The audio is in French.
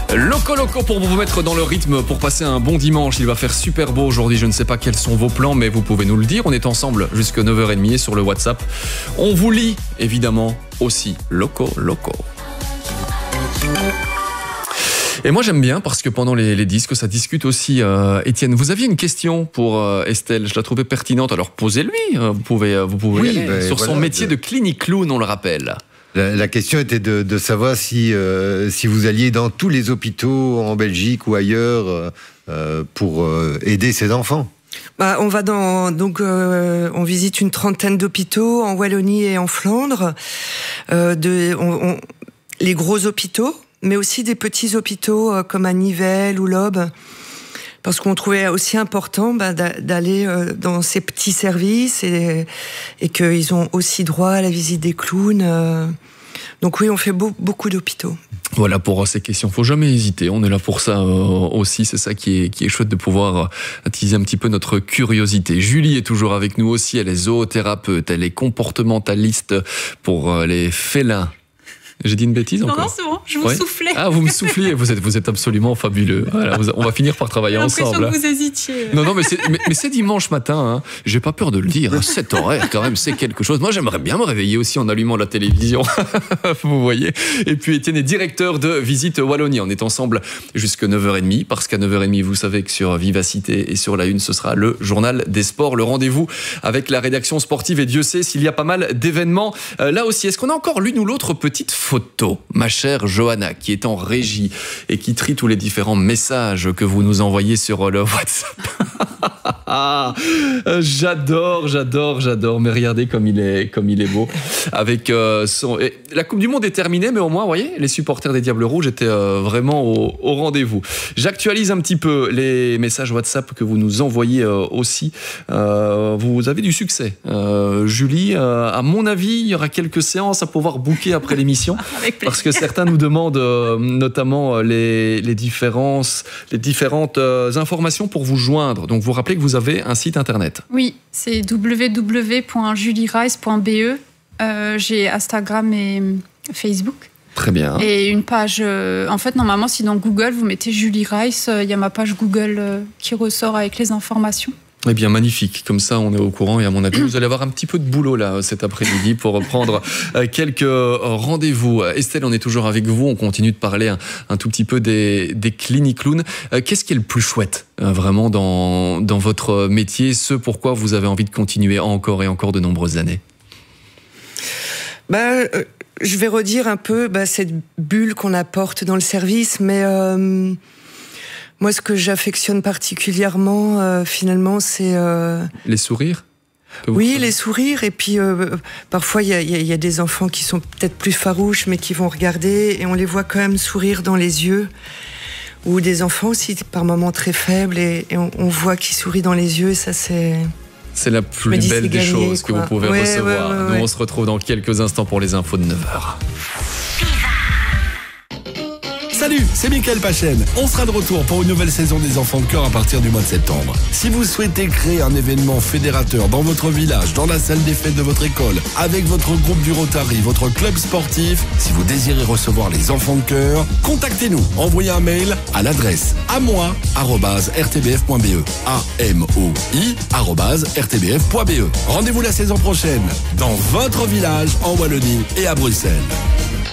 Loco pour vous mettre dans le rythme, pour passer un bon dimanche. Il va faire super beau aujourd'hui, je ne sais pas quels sont vos plans, mais vous pouvez nous le dire. On est ensemble jusqu'à 9h30 sur le WhatsApp. On vous lit évidemment aussi Loco. Et moi j'aime bien parce que pendant les disques ça discute aussi. Étienne, vous aviez une question pour Estelle, je la trouvais pertinente, alors posez-lui, vous pouvez aller sur son métier de clinic clown, on le rappelle. La question était de savoir si vous alliez dans tous les hôpitaux en Belgique ou ailleurs pour aider ces enfants. On va on visite une trentaine d'hôpitaux en Wallonie et en Flandre, les gros hôpitaux, mais aussi des petits hôpitaux comme à Nivelles ou l'Aube, parce qu'on trouvait aussi important d'aller dans ces petits services et qu'ils ont aussi droit à la visite des clowns. Donc oui, on fait beaucoup d'hôpitaux. Voilà pour ces questions, faut jamais hésiter, on est là pour ça aussi, c'est ça qui est chouette de pouvoir attiser un petit peu notre curiosité. Julie est toujours avec nous aussi, elle est zoothérapeute, elle est comportementaliste pour les félins. J'ai dit une bêtise encore ? Non, c'est bon, je vous soufflais. Ah, vous me souffliez, vous êtes absolument fabuleux. Voilà, on va finir par travailler ensemble. J'ai l'impression que vous hésitiez. Non, mais c'est dimanche matin, hein. J'ai pas peur de le dire. Cet horaire, quand même, c'est quelque chose. Moi, j'aimerais bien me réveiller aussi en allumant la télévision. Vous voyez. Et puis, Étienne est directeur de Visite Wallonie. On est ensemble jusqu'à 9h30, parce qu'à 9h30, vous savez que sur Vivacité et sur La Une, ce sera le journal des sports, le rendez-vous avec la rédaction sportive. Et Dieu sait s'il y a pas mal d'événements. Là aussi, est-ce qu'on a encore l'une ou l'autre petite photo, ma chère Johanna, qui est en régie et qui trie tous les différents messages que vous nous envoyez sur le WhatsApp. J'adore, mais regardez comme il est beau. Avec la Coupe du Monde est terminée, mais au moins, vous voyez, les supporters des Diables Rouges étaient vraiment au rendez-vous. J'actualise un petit peu les messages WhatsApp que vous nous envoyez aussi. Vous avez du succès. Julie, à mon avis, il y aura quelques séances à pouvoir booker après l'émission. Parce que certains nous demandent notamment les différentes informations pour vous joindre. Donc vous rappelez que vous avez un site internet. Oui, c'est www.julierice.be. J'ai Instagram et Facebook. Très bien. Et une page... en fait, normalement, si dans Google, vous mettez Julie Rice, il y a ma page Google qui ressort avec les informations. Eh bien, magnifique. Comme ça, on est au courant. Et à mon avis, vous allez avoir un petit peu de boulot là cet après-midi pour prendre quelques rendez-vous. Estelle, on est toujours avec vous. On continue de parler un tout petit peu des clinic clowns. Qu'est-ce qui est le plus chouette vraiment dans votre métier, ce pourquoi vous avez envie de continuer encore et encore de nombreuses années? Je vais redire un peu cette bulle qu'on apporte dans le service, mais moi, ce que j'affectionne particulièrement, finalement, c'est... Les sourires ? Oui, les sourires. Et puis, parfois, il y a des enfants qui sont peut-être plus farouches, mais qui vont regarder, et on les voit quand même sourire dans les yeux. Ou des enfants aussi, par moments très faibles, et on voit qu'ils sourient dans les yeux, et ça, c'est... C'est la plus belle des choses que vous pouvez recevoir. Nous, on se retrouve dans quelques instants pour les infos de 9h. Salut, c'est Mickaël Pachen. On sera de retour pour une nouvelle saison des Enfants de Cœur à partir du mois de septembre. Si vous souhaitez créer un événement fédérateur dans votre village, dans la salle des fêtes de votre école, avec votre groupe du Rotary, votre club sportif, si vous désirez recevoir les Enfants de Cœur, contactez-nous. Envoyez un mail à l'adresse amoi@rtbf.be. amoi@rtbf.be. Rendez-vous la saison prochaine dans votre village en Wallonie et à Bruxelles.